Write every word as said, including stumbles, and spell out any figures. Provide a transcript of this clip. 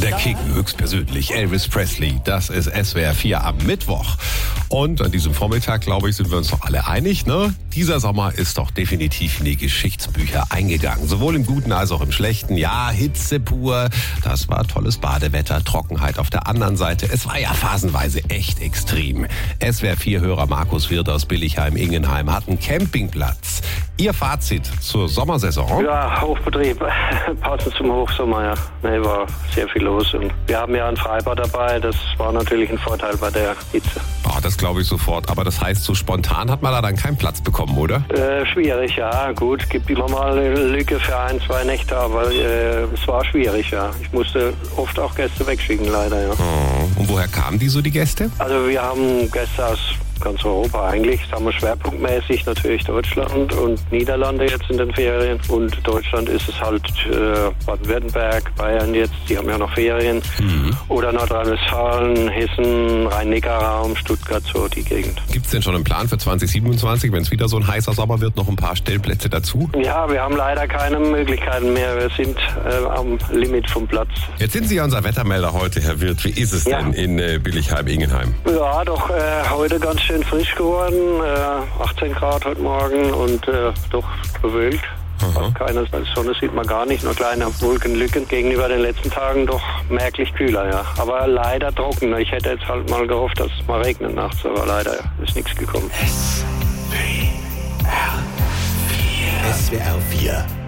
Der King höchstpersönlich, Elvis Presley, das ist S W R vier am Mittwoch. Und an diesem Vormittag, glaube ich, sind wir uns doch alle einig, ne? Dieser Sommer ist doch definitiv in die Geschichtsbücher eingegangen. Sowohl im Guten als auch im Schlechten. Ja, Hitze pur, das war tolles Badewetter, Trockenheit auf der anderen Seite. Es war ja phasenweise echt extrem. S W R vier-Hörer Markus Wirth aus Billigheim-Ingenheim hat einen Campingplatz. Ihr Fazit zur Sommersaison? Ja, Hochbetrieb, passend zum Hochsommer, ja. Nee, war sehr viel los und wir haben ja ein Freibad dabei, das war natürlich ein Vorteil bei der Hitze. Oh, das glaube ich sofort, aber das heißt, so spontan hat man da dann keinen Platz bekommen, oder? Äh, schwierig, ja, gut, gibt immer mal eine Lücke für ein, zwei Nächte, aber äh, es war schwierig, ja. Ich musste oft auch Gäste wegschicken, leider, ja. Oh. Und woher kamen die so, die Gäste? Also wir haben Gäste aus ganz Europa eigentlich, sagen wir schwerpunktmäßig natürlich Deutschland und Niederlande jetzt in den Ferien und Deutschland ist es halt äh, Baden-Württemberg, Bayern jetzt, die haben ja noch Ferien mhm. oder Nordrhein-Westfalen, Hessen, Rhein-Neckar-Raum, Stuttgart, so die Gegend. Gibt es denn schon einen Plan für zwanzig siebenundzwanzig, wenn es wieder so ein heißer Sommer wird, noch ein paar Stellplätze dazu? Ja, wir haben leider keine Möglichkeiten mehr, wir sind äh, am Limit vom Platz. Jetzt sind Sie ja unser Wettermelder heute, Herr Wirth. Wie ist es ja. denn in äh, Billigheim-Ingenheim? Ja, doch äh, heute ganz schön frisch geworden, äh, achtzehn Grad heute Morgen und äh, doch bewölkt. Keine Sonne sieht man gar nicht, nur kleine Wolkenlücken. Gegenüber den letzten Tagen doch merklich kühler, ja. Aber leider trocken. Ich hätte jetzt halt mal gehofft, dass es mal regnet nachts, aber leider ist nichts gekommen. S W R vier. S W R vier.